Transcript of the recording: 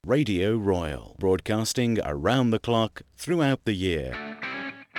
Radio Royal, broadcasting around the clock throughout the year.